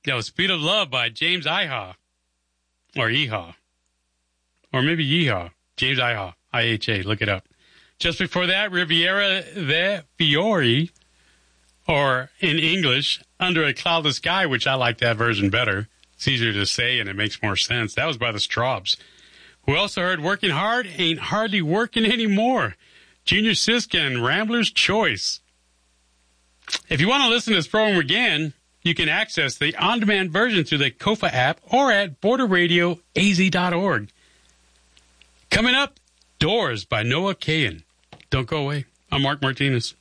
That was Speed of Love by James Iha. Or Iha. Or maybe Yeehaw. James Iha. I-H-A. Look it up. Just before that, Riviera de Fiori. Or in English, Under a Cloudless Sky, which I like that version better. It's easier to say and it makes more sense. That was by the Straubs. We also heard Working Hard Ain't Hardly Working Anymore. Junior Siska and Rambler's Choice. If you want to listen to this program again, you can access the on-demand version through the Kofa app or at borderradioaz.org. Coming up, Doors by Noah Kahan. Don't go away. I'm Mark Martinez.